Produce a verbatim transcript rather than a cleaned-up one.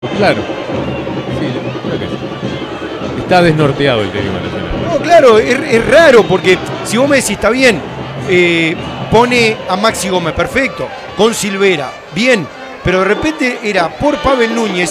Claro. Sí, creo que sí. Está desnorteado el técnico nacional. No, claro, es, es raro porque si vos me decís, está bien, eh, pone a Maxi Gómez, perfecto, con Silvera, bien, pero de repente era por Pavel Núñez